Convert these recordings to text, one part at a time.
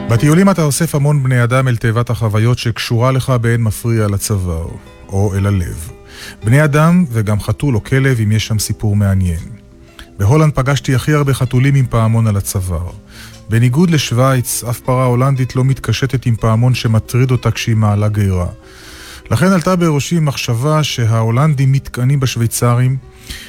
בטיולים אתה אוסף המון בני אדם אל תיבת החוויות שקשורה לך באין מפריע לצוואר, או אל הלב. בני אדם וגם חתול או כלב אם יש שם סיפור מעניין. בהולנד פגשתי הכי הרבה חתולים עם פעמון על הצוואר. בניגוד לשוויץ, אף פרה הולנדית לא מתקשטת עם פעמון שמטריד אותה כשהיא מעלה גירה. לכן עלתה בראשי מחשבה שההולנדים מתקנים בשוויצרים,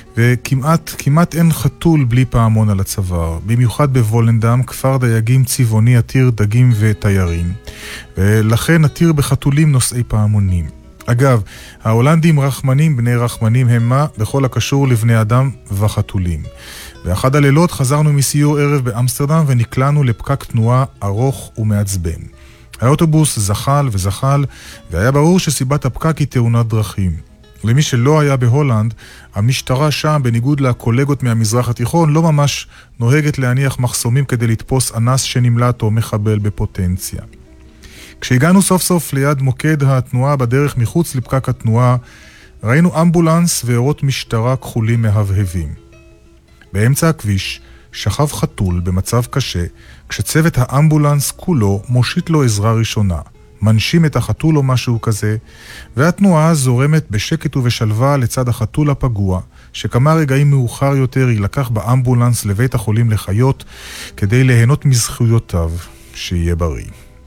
וכמעט אין חתול בלי פעמון על הצוואר, במיוחד בוולנדם, כפר דייגים צבעוני עתיר דגים ותיירים, ולכן עתיר בחתולים נושאי פעמונים. אגב, ההולנדים רחמנים בני רחמנים המה בכל הקשור לבני אדם וחתולים. באחד הלילות חזרנו מסיור ערב באמסטרדם ונקלענו לפקק תנועה ארוך ומעצבן. האוטובוס זחל וזחל, והיה ברור שסיבת הפקק היא תאונת דרכים. למי שלא היה בהולנד, המשטרה שם, בניגוד לקולגות מהמזרח התיכון, לא ממש נוהגת להניח מחסומים כדי לתפוס אנס שנמלט או מחבל בפוטנציה. כשהגענו סוף סוף ליד מוקד התנועה בדרך מחוץ לפקק התנועה, ראינו אמבולנס ואורות משטרה כחולים מהבהבים. באמצע הכביש שכב חתול במצב קשה, כשצוות האמבולנס כולו מושיט לו עזרה ראשונה, מנשים את החתול או משהו כזה, והתנועה זורמת בשקט ובשלווה לצד החתול הפגוע, שכמה רגעים מאוחר יותר ילקח באמבולנס לבית החולים לחיות, כדי ליהנות מזכויותיו, שיהיה בריא.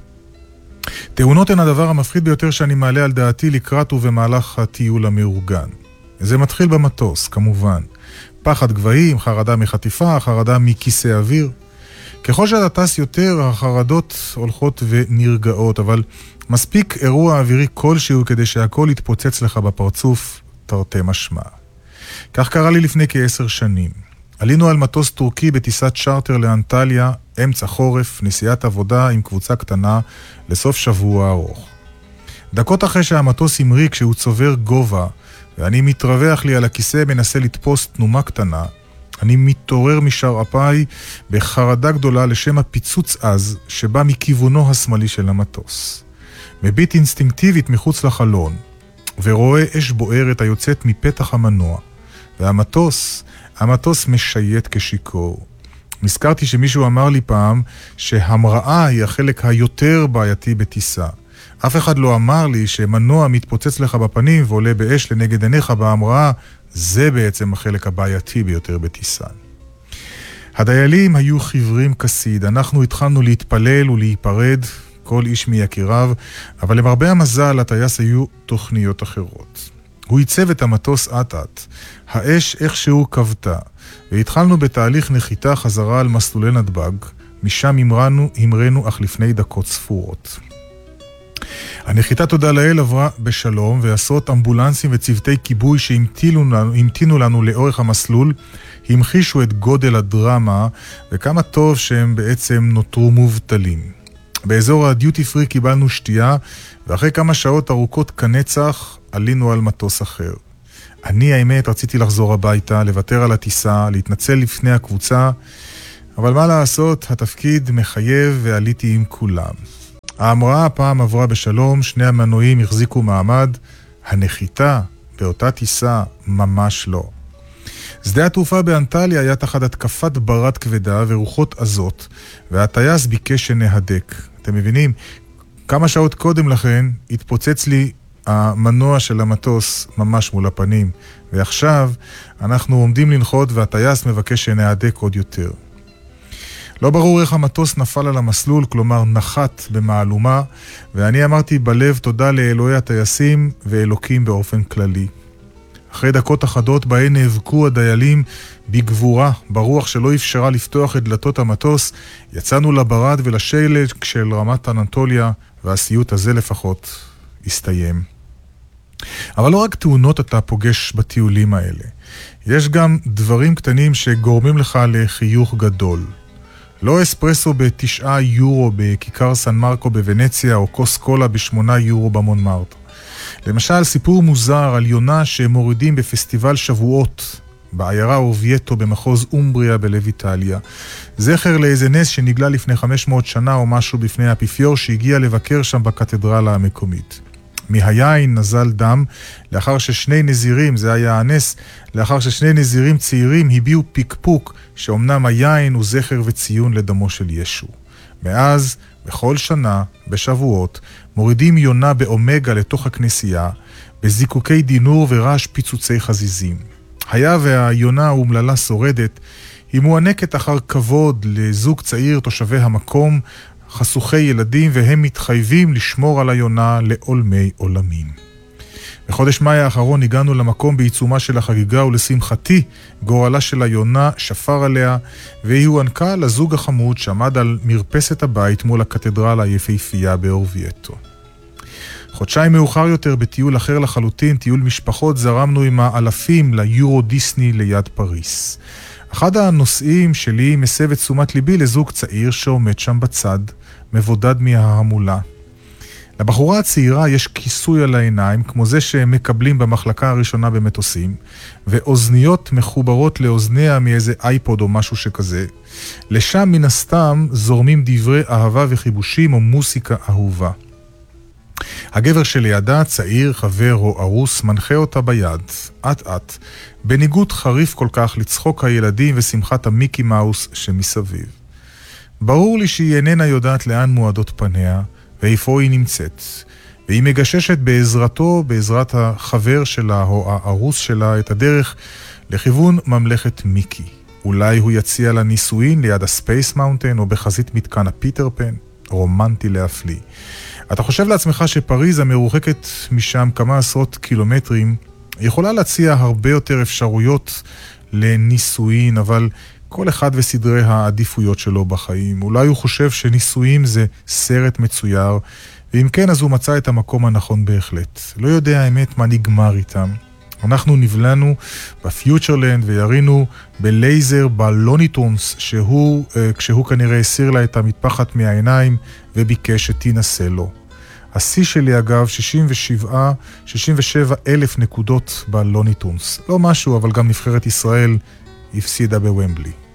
תאונות הן הדבר המפחיד ביותר שאני מעלה על דעתי לקראת ובמהלך הטיול המאורגן. זה מתחיל במטוס, כמובן. פחד גבהים, חרדה מחטיפה, חרדה מכיסא אוויר. ככל שאתה טס יותר, החרדות הולכות ונרגעות, אבל מספיק אירוע אווירי כלשהו כדי שהכל יתפוצץ לך בפרצוף, תרתי משמע. כך קרה לי לפני כ10 שנים. עלינו על מטוס טורקי בטיסת צ'ארטר לאנטליה, אמצע חורף, נסיעת עבודה עם קבוצה קטנה, לסוף שבוע ארוך. דקות אחרי שהמטוס המריא כשהוא צובר גובה, ואני מתרווח לי על הכיסא מנסה לתפוס תנומה קטנה, אני מתעורר משרעפיי בחרדה גדולה לשם הפיצוץ אז שבא מכיוונו השמאלי של המטוס. מביט אינסטינקטיבית מחוץ לחלון, ורואה אש בוערת היוצאת מפתח המנוע, והמטוס משייט כשיקור. נזכרתי שמישהו אמר לי פעם שהמראה היא החלק היותר בעייתי בטיסה. אף אחד לא אמר לי שמנוע מתפוצץ לך בפנים ועולה באש לנגד עיניך בהמראה, זה בעצם החלק הבעייתי ביותר בטיסה. הדיילים היו חיוורים כסיד, אנחנו התחלנו להתפלל ולהיפרד, כל איש מיקיריו, אבל למרבה המזל הטייס היו תוכניות אחרות. הוא ייצב את המטוס עט-עט, האש איכשהו כבתה, והתחלנו בתהליך נחיתה חזרה על מסלולי נתב"ג, משם המרנו אך לפני דקות ספורות. הנחיתה תודה לאל עברה בשלום, ועשרות אמבולנסים וצוותי כיבוי שהמתינו לנו לאורך המסלול, המחישו את גודל הדרמה, וכמה טוב שהם בעצם נותרו מובטלים. באזור הדיוטי פרי קיבלנו שתייה, ואחרי כמה שעות ארוכות כנצח, עלינו על מטוס אחר. אני האמת רציתי לחזור הביתה, לוותר על הטיסה, להתנצל לפני הקבוצה, אבל מה לעשות, התפקיד מחייב ועליתי עם כולם. ההמראה הפעם עברה בשלום, שני המנועים החזיקו מעמד, הנחיתה באותה טיסה ממש לא. שדה התעופה באנטליה היה תחת התקפת ברד כבדה ורוחות עזות, והטייס ביקש שנהדק. אתם מבינים? כמה שעות קודם לכן התפוצץ לי המנוע של המטוס ממש מול הפנים, ועכשיו אנחנו עומדים לנחות והטייס מבקש שנהדק עוד יותר. לא ברור איך המטוס נפל על המסלול, כלומר נחת במעלומה, ואני אמרתי בלב תודה לאלוהי הטייסים ואלוקים באופן כללי. אחרי דקות אחדות בהן נאבקו הדיילים בגבורה, ברוח שלא אפשרה לפתוח את דלתות המטוס, יצאנו לברד ולשלג של רמת אנטוליה, והסיוט הזה לפחות הסתיים. אבל לא רק תאונות אתה פוגש בטיולים האלה. יש גם דברים קטנים שגורמים לך לחיוך גדול. לא אספרסו ב9 יורו בכיכר סן מרקו בוונציה, או כוס קולה ב8 יורו במונמרט. למשל, סיפור מוזר על יונה שמורידים בפסטיבל שבועות בעיירה אובייטו במחוז אומבריה בלב איטליה. זכר לאיזה נס שנגלה לפני 500 שנה או משהו בפני האפיפיור שהגיע לבקר שם בקתדרלה המקומית. מהיין נזל דם, לאחר ששני נזירים, זה היה הנס, לאחר ששני נזירים צעירים הביאו פיקפוק, שאומנם היין הוא זכר וציון לדמו של ישו. מאז, בכל שנה, בשבועות, מורידים יונה באומגה לתוך הכנסייה, בזיקוקי דינור ורעש פיצוצי חזיזים. היה והיונה האומללה שורדת, היא מוענקת אחר כבוד לזוג צעיר תושבי המקום, חסוכי ילדים, והם מתחייבים לשמור על היונה לעולמי עולמים. בחודש מאי האחרון הגענו למקום בעיצומה של החגיגה, ולשמחתי גורלה של היונה שפר עליה, והיא הוענקה לזוג החמוד שעמד על מרפסת הבית מול הקתדרלה היפהפייה באורווייטו. חודשיים מאוחר יותר, בטיול אחר לחלוטין, טיול משפחות, זרמנו עם האלפים ליורו דיסני ליד פריס. אחד הנושאים שלי מסב את תשומת ליבי לזוג צעיר שעומד שם בצד, מבודד מההמולה. לבחורה הצעירה יש כיסוי על העיניים, כמו זה שהם מקבלים במחלקה הראשונה במטוסים, ואוזניות מחוברות לאוזניה מאיזה אייפוד או משהו שכזה. לשם מן הסתם זורמים דברי אהבה וחיבושים או מוסיקה אהובה. הגבר שלידה, צעיר, חבר או ארוס, מנחה אותה ביד, עט, בניגוד חריף כל כך לצחוק הילדים ושמחת המיקי מאוס שמסביב. ברור לי שהיא איננה יודעת לאן מועדות פניה, ואיפה היא נמצאת, והיא מגששת בעזרתו, בעזרת החבר שלה או הארוס שלה, את הדרך לכיוון ממלכת מיקי. אולי הוא יציע לה נישואין ליד הספייס מאונטן, או בחזית מתקן הפיטר פן, רומנטי להפליא. אתה חושב לעצמך שפריז המרוחקת משם כמה עשרות קילומטרים, יכולה להציע הרבה יותר אפשרויות לנישואין, אבל כל אחד וסדרי העדיפויות שלו בחיים. אולי הוא חושב שנישואים זה סרט מצויר, ואם כן אז הוא מצא את המקום הנכון בהחלט. לא יודע האמת מה נגמר איתם. אנחנו נבלנו בפיוטרלנד וירינו בלייזר בלוניטונס, כשהוא כנראה הסיר לה את המטפחת מהעיניים וביקש שתנסה לו. השיא שלי אגב 67,000 נקודות בלוניטונס. לא משהו, אבל גם נבחרת ישראל הפסידה בוומבלי.